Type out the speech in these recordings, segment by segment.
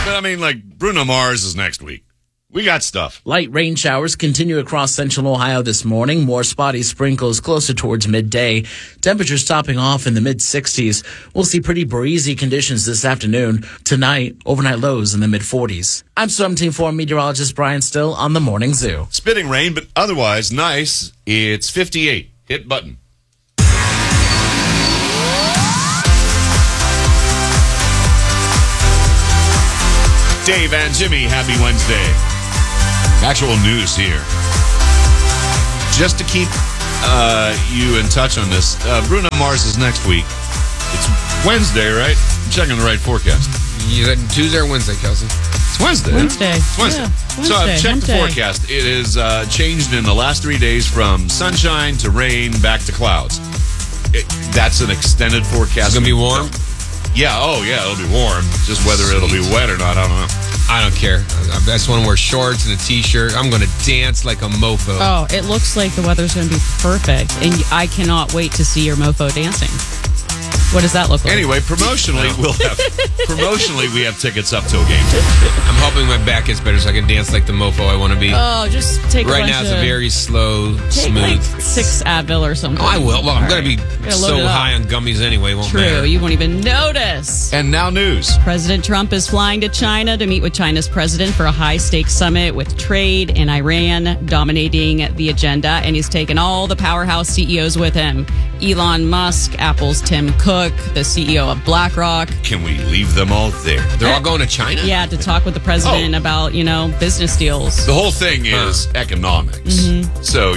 But I mean, like, Bruno Mars is next week. We got stuff. Light rain showers continue across central Ohio this morning. More spotty sprinkles closer towards midday. Temperatures topping off in the mid-60s. We'll see pretty breezy conditions this afternoon. Tonight, overnight lows in the mid-40s. I'm Storm Team 4 meteorologist Brian Still on the Morning Zoo. Spitting rain, but otherwise nice. It's 58. Hit button. Dave and Jimmy, happy Wednesday. Actual news here. Just to keep you in touch on this, Bruno Mars is next week. It's Wednesday, right? I'm checking the right forecast. You said Tuesday or Wednesday, Kelsey? It's Wednesday. Wednesday. It's Wednesday. Yeah, So I've checked the Wednesday. forecast. It is changed in the last 3 days from sunshine to rain back to clouds. That's an extended forecast. It's going to be warm? Yeah, it'll be warm. Just whether it'll be wet or not, I don't know. I don't care. I just want to wear shorts and a t-shirt. I'm going to dance like a mofo. Oh, it looks like the weather's going to be perfect, and I cannot wait to see your mofo dancing. What does that look like? Anyway, promotionally, we have tickets up till game day. I'm hoping my back gets better so I can dance like the mofo I want to be. Oh, just take a Right bunch now, it's of, a very slow, take smooth. like 6 Advil or something. Oh, I will. Well, I'm going to be Gotta load so it up. high on gummies anyway. It won't True, matter. you won't even notice. And now news. President Trump is flying to China to meet with China's president for a high-stakes summit with trade and Iran dominating the agenda. And he's taken all the powerhouse CEOs with him. Elon Musk, Apple's Tim Cook, the CEO of BlackRock. Can we leave them all there? They're all going to China? Yeah, to talk with the president about, business deals. The whole thing is economics. Mm-hmm. So,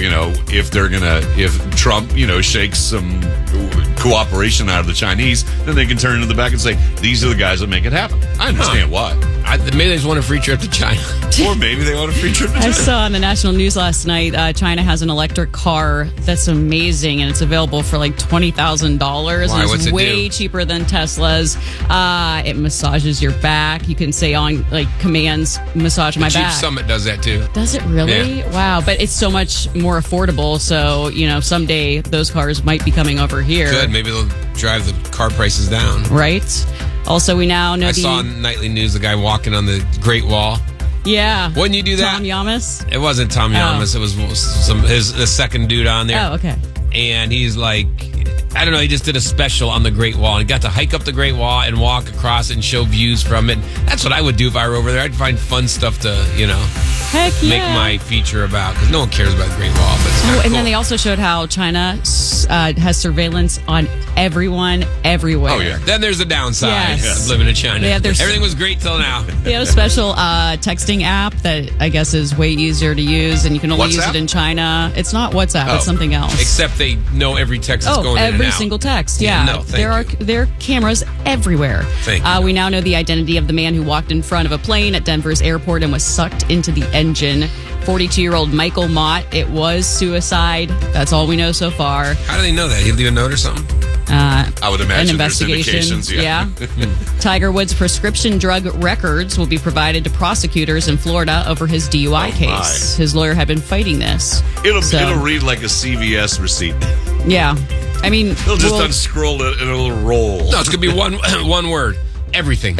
if Trump, shakes some cooperation out of the Chinese, then they can turn to the back and say, these are the guys that make it happen. I understand why. Maybe they just want a free trip to China. Or maybe they want a free trip to China. I saw on the national news last night, China has an electric car that's amazing, and it's available for like $20,000. Why? And What's it's it way do? cheaper than Tesla's. It massages your back. You can say on commands, massage my Jeep back. Summit does that too. Does it really? Yeah. Wow. But it's so much more affordable. So, someday those cars might be coming over here. Good. Maybe they'll drive the car prices down. Right? Also, we now know I saw on nightly news the guy walking on the Great Wall. Yeah. Wouldn't you do that? Tom Yamas? It wasn't Tom Yamas. It was the second dude on there. Oh, okay. And he's like, I don't know, he just did a special on the Great Wall. And he got to hike up the Great Wall and walk across and show views from it. That's what I would do if I were over there. I'd find fun stuff to, Heck yeah. make my feature about. Because no one cares about the Great Wall. But it's kinda and cool. then they also showed how China has surveillance on everyone, everywhere. Oh, yeah. Then there's the downside Yes. of living in China. They have their- Everything was great till now. They have a special texting app that I guess is way easier to use, and you can only use WhatsApp? it in China. It's not WhatsApp; it's something else. Except they know every text that's going in and every out. single text. Yeah, Yeah, no, thank you. there are cameras everywhere. Thank you. We now know the identity of the man who walked in front of a plane at Denver's airport and was sucked into the engine. 42-year-old Michael Mott. It was suicide. That's all we know so far. How do they know that? He'll leave a note or something? I would imagine An there's investigation. indications. Yeah. Tiger Woods' prescription drug records will be provided to prosecutors in Florida over his DUI Oh, case. my. His lawyer had been fighting this. It'll read like a CVS receipt. Yeah. I mean, He'll just we'll- unscroll it and it'll roll. No, it's going to be one word. Everything.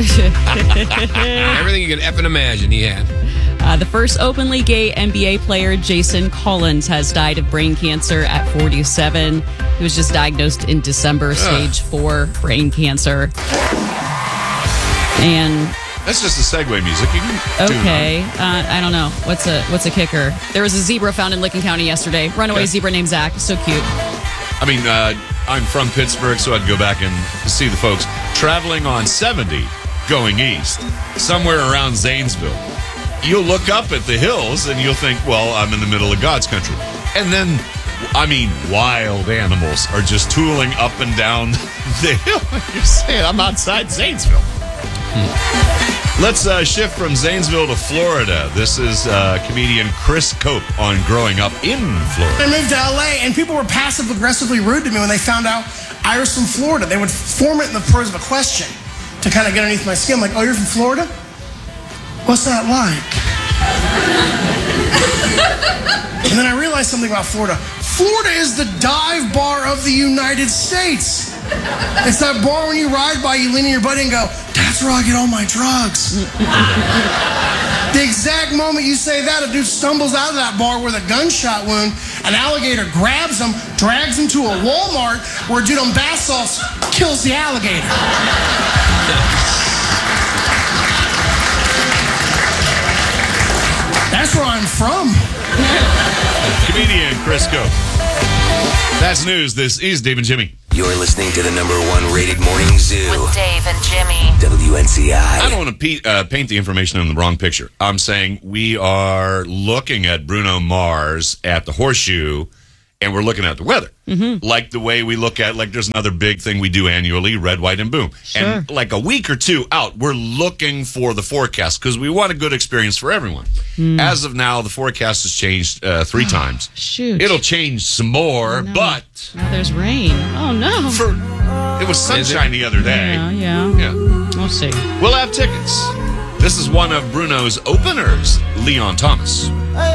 Everything you can effing imagine he had. the first openly gay NBA player, Jason Collins, has died of brain cancer at 47. He was just diagnosed in December, stage 4 brain cancer. And That's just the segue music. You can tune okay, I don't know. What's a kicker? There was a zebra found in Licking County yesterday. Runaway zebra named Zach. So cute. I mean, I'm from Pittsburgh, so I'd go back and see the folks traveling on 70 going east, somewhere around Zanesville. You'll look up at the hills and you'll think, well, I'm in the middle of God's country. And then, wild animals are just tooling up and down the hill. You're saying, I'm outside Zanesville. Let's shift from Zanesville to Florida. This is comedian Chris Cope on growing up in Florida. I moved to LA and people were passive-aggressively rude to me when they found out I was from Florida. They would form it in the phrase of a question to kind of get underneath my skin. Like, oh, you're from Florida? What's that like? And then I realized something about Florida. Florida is the dive bar of the United States. It's that bar when you ride by, you lean in your buddy and go, that's where I get all my drugs. The exact moment you say that, a dude stumbles out of that bar with a gunshot wound. An alligator grabs him, drags him to a Walmart where a dude on bath salts kills the alligator. That's where I'm from. Comedian Chris Cope. That's news. This is Dave and Jimmy. You're listening to the #1 rated morning zoo. With Dave and Jimmy. WNCI. I don't want to paint the information in the wrong picture. I'm saying we are looking at Bruno Mars at the Horseshoe, and we're looking at the weather. Mm-hmm. Like the way we look at, like there's another big thing we do annually, Red, White, and Boom. Sure. And like a week or two out, we're looking for the forecast because we want a good experience for everyone. As of now, the forecast has changed 3 times. Shoot. It'll change some more, but Now there's rain. Oh, no. it was sunshine the other day. Yeah. We'll see. We'll have tickets. This is one of Bruno's openers, Leon Thomas.